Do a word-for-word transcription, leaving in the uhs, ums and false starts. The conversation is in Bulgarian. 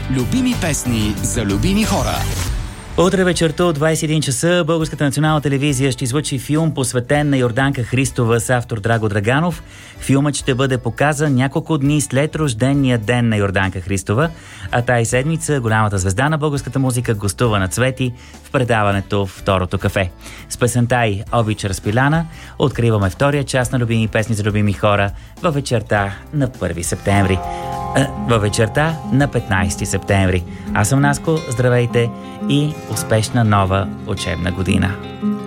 Любими песни за любими хора. Утре вечерта от двайсет и един часа Българската национална телевизия ще излъчи филм, посветен на Йорданка Христова с автор Драго Драганов. Филмът ще бъде показан няколко дни след рождения ден на Йорданка Христова, а тая седмица голямата звезда на българската музика гостува на Цвети в предаването Второто кафе. С песента й "Обич разпиляна" откриваме втория част на любими песни за любими хора във вечерта на първи септември. Във вечерта на петнайсети септември. Аз съм Наско, здравейте и успешна нова учебна година!